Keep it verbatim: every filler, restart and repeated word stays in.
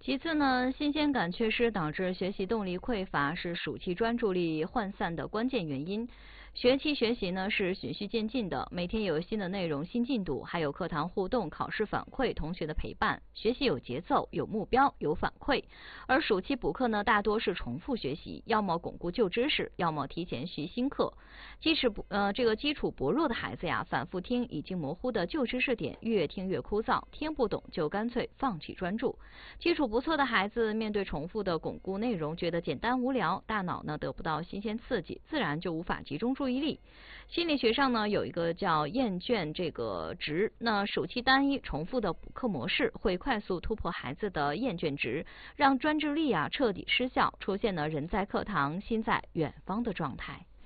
其次呢，新鲜感缺失导致学习动力匮乏，是暑期专注力涣散的关键原因。学期学习呢是循序渐进的，每天有新的内容、新进度，还有课堂互动、考试反馈、同学的陪伴，学习有节奏、有目标、有反馈。而暑期补课呢，大多是重复学习，要么巩固旧知识，要么提前学新课。基础不呃这个基础薄弱的孩子呀，反复听已经模糊的旧知识点，越听越枯燥，听不懂就干脆放弃专注。基础不错的孩子面对重复的巩固内容，觉得简单无聊，大脑呢得不到新鲜刺激，自然就无法集中注意力。心理学上呢有一个叫厌倦这个值，那暑期单一重复的补课模式会快速突破孩子的厌倦值，让专注力啊彻底失效，出现了人在课堂心在远方的状态。